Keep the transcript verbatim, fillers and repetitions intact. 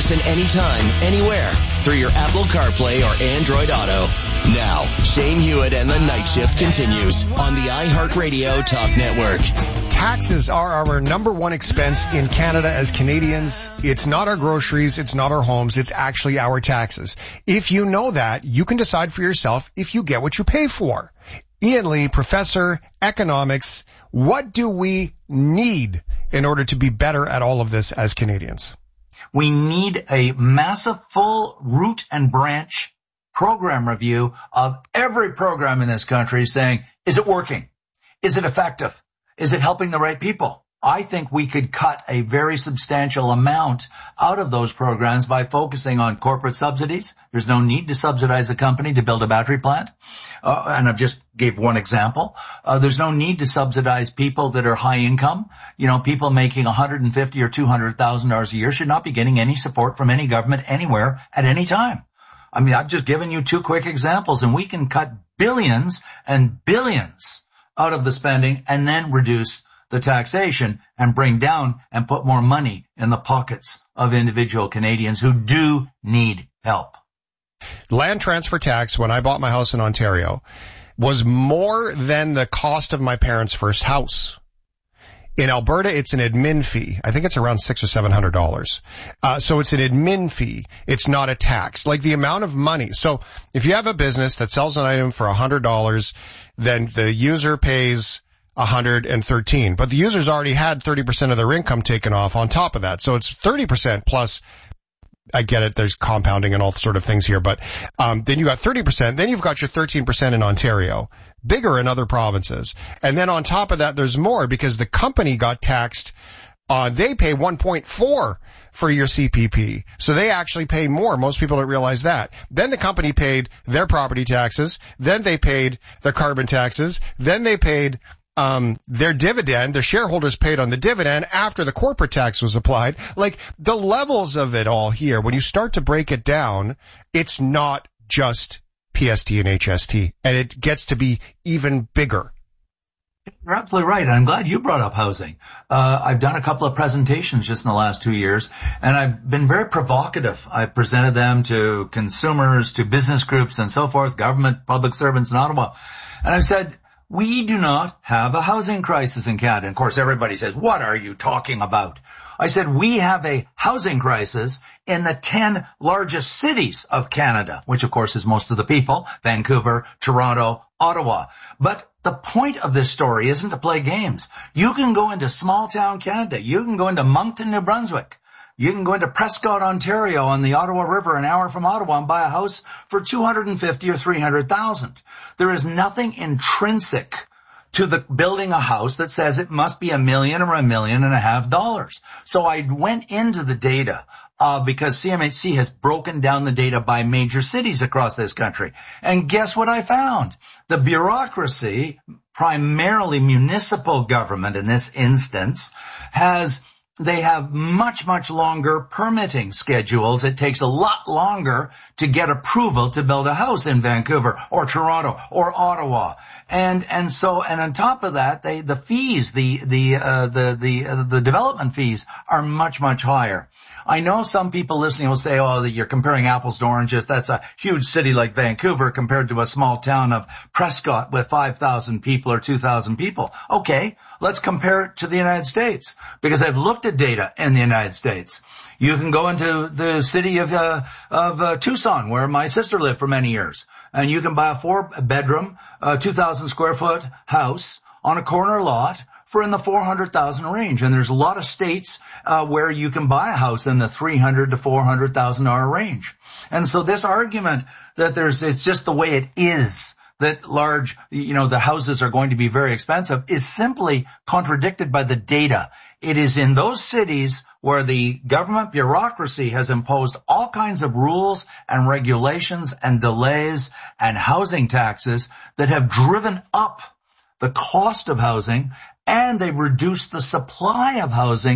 listen anytime, anywhere through your Apple CarPlay or Android Auto. Now, Shane Hewitt and the Night Shift continues on the iHeartRadio Talk Network. Taxes are our number one expense in Canada as Canadians. It's not our groceries, it's not our homes, it's actually our taxes. If you know that, you can decide for yourself if you get what you pay for. Ian Lee, professor, economics. What do we need in order to be better at all of this as Canadians? We need a massive full root and branch program review of every program in this country saying, is it working? Is it effective? Is it helping the right people? I think we could cut a very substantial amount out of those programs by focusing on corporate subsidies. There's no need to subsidize a company to build a battery plant. Uh, and I've just gave one example. Uh, there's no need to subsidize people that are high income. You know, people making one hundred fifty thousand dollars or two hundred thousand dollars a year should not be getting any support from any government anywhere at any time. I mean, I've just given you two quick examples, and we can cut billions and billions out of the spending and then reduce the taxation and bring down and put more money in the pockets of individual Canadians who do need help. Land transfer tax, when I bought my house in Ontario, was more than the cost of my parents' first house. In Alberta, it's an admin fee. I think it's around six or seven hundred dollars. Uh, so it's an admin fee. It's not a tax. Like the amount of money. So if you have a business that sells an item for a hundred dollars, then the user pays one hundred thirteen. But the user's already had thirty percent of their income taken off on top of that. So it's thirty percent plus. I get it. There's compounding and all sort of things here, but um then you got thirty percent. Then you've got your thirteen percent in Ontario, bigger in other provinces. And then on top of that, there's more because the company got taxed. Uh, they pay one point four for your C P P. So they actually pay more. Most people don't realize that. Then the company paid their property taxes. Then they paid their carbon taxes. Then they paid Um, their dividend, the shareholders paid on the dividend after the corporate tax was applied. Like the levels of it all here, when you start to break it down, it's not just P S T and H S T, and it gets to be even bigger. You're absolutely right. I'm glad you brought up housing. Uh, I've done a couple of presentations just in the last two years, and I've been very provocative. I've presented them to consumers, to business groups, and so forth, government, public servants in Ottawa. And I've said, we do not have a housing crisis in Canada. And of course, everybody says, what are you talking about? I said, we have a housing crisis in the ten largest cities of Canada, which of course is most of the people, Vancouver, Toronto, Ottawa. But the point of this story isn't to play games. You can go into small town Canada. You can go into Moncton, New Brunswick. You can go into Prescott, Ontario on the Ottawa River, an hour from Ottawa, and buy a house for two hundred fifty thousand dollars or three hundred thousand dollars. There is nothing intrinsic to the building a house that says it must be a million or a million and a half dollars. So I went into the data uh, because C M H C has broken down the data by major cities across this country. And guess what I found? The bureaucracy, primarily municipal government in this instance, has They have much, much longer permitting schedules. It takes a lot longer to get approval to build a house in Vancouver or Toronto or Ottawa. And, and so, and on top of that, they, the fees, the, the, uh, the, the, uh, the development fees are much, much higher. I know some people listening will say, oh, you're comparing apples to oranges. That's a huge city like Vancouver compared to a small town of Prescott with five thousand people or two thousand people. Okay, let's compare it to the United States because I've looked at data in the United States. You can go into the city of, uh, of uh, Tucson where my sister lived for many years, and you can buy a four bedroom, uh, two thousand square foot house on a corner lot for in the four hundred thousand range. And there's a lot of states uh, where you can buy a house in the three hundred to four hundred thousand dollar range. And so this argument that there's, it's just the way it is, that large, you know, the houses are going to be very expensive is simply contradicted by the data. It is in those cities where the government bureaucracy has imposed all kinds of rules and regulations and delays and housing taxes that have driven up the cost of housing, and they've reduced the supply of housing